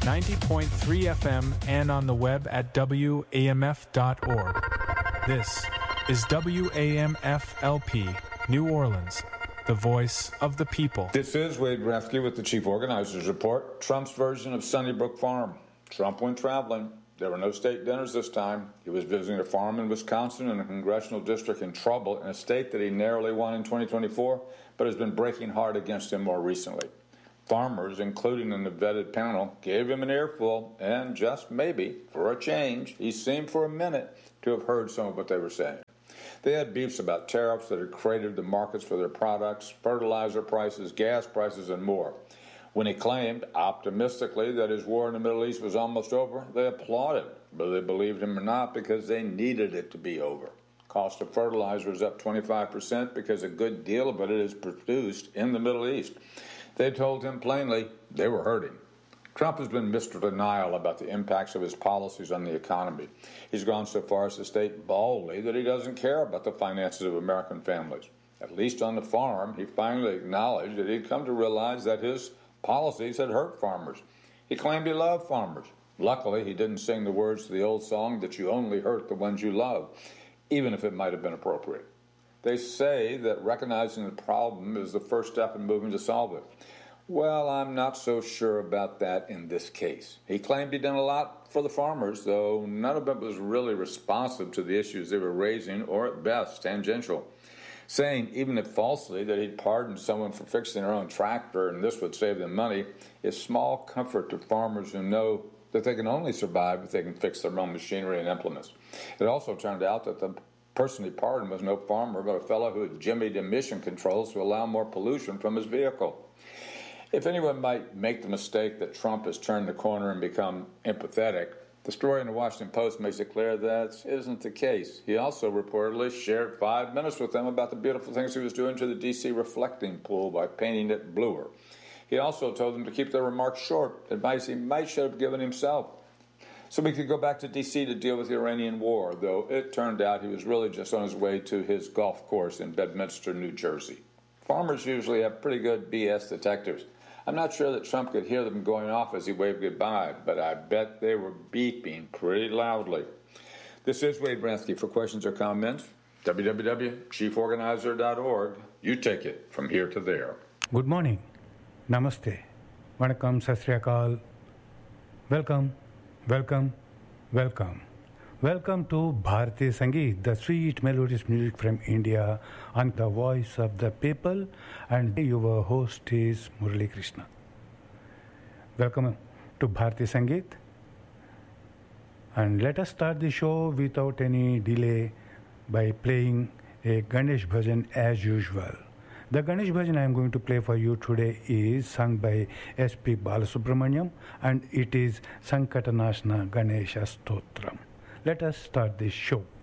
90.3 FM and on the web at WAMF.org. This is WAMF-LP, New Orleans, the voice of the people. This is Wade Grefke with the Chief Organizers Report, Trump's version of Sunnybrook Farm. Trump went traveling. There were no state dinners this time. He was visiting a farm in Wisconsin in a congressional district in trouble in a state that he narrowly won in 2024, but has been breaking hard against him more recently. Farmers, including in the vetted panel, gave him an earful, and just maybe, for a change, he seemed for a minute to have heard some of what they were saying. They had beefs about tariffs that had created the markets for their products, fertilizer prices, gas prices, and more. When he claimed, optimistically, that his war in the Middle East was almost over, they applauded, whether they believed him or not, because they needed it to be over. Cost of fertilizer is up 25% because a good deal of it is produced in the Middle East. They told him plainly they were hurting. Trump has been Mr. Denial about the impacts of his policies on the economy. He's gone so far as to state boldly that he doesn't care about the finances of American families. At least on the farm, he finally acknowledged that he'd come to realize that his policies had hurt farmers. He claimed he loved farmers. Luckily, he didn't sing the words to the old song that you only hurt the ones you love, even if it might have been appropriate. They say that recognizing the problem is the first step in moving to solve it. Well, I'm not so sure about that in this case. He claimed he'd done a lot for the farmers, though none of it was really responsive to the issues they were raising, or at best, tangential. Saying, even if falsely, that he'd pardoned someone for fixing their own tractor and this would save them money is small comfort to farmers who know that they can only survive if they can fix their own machinery and implements. It also turned out that the person he pardoned was no farmer, but a fellow who had jimmied emission controls to allow more pollution from his vehicle. If anyone might make the mistake that Trump has turned the corner and become empathetic, the story in the Washington Post makes it clear that isn't the case. He also reportedly shared 5 minutes with them about the beautiful things he was doing to the D.C. reflecting pool by painting it bluer. He also told them to keep their remarks short, advice he might should have given himself. So we could go back to D.C. to deal with the Iranian war, though it turned out he was really just on his way to his golf course in Bedminster, New Jersey. Farmers usually have pretty good BS detectors. I'm not sure that Trump could hear them going off as he waved goodbye, but I bet they were beeping pretty loudly. This is Wade Bransky. For questions or comments, www.chieforganizer.org. You take it from here to there. Good morning. Namaste. Vanakkam, Sat Sri Akal. Welcome. Welcome, welcome. Welcome to Bharati Sangeet, the sweet melodious music from India on the voice of the people, and your host is Murali Krishna. Welcome to Bharati Sangeet, and let us start the show without any delay by playing a Ganesh Bhajan as usual. The Ganesh Bhajan I am going to play for you today is sung by S.P. Balasubramaniam, and it is Sankatanashna Ganesha Stotram. Let us start this show.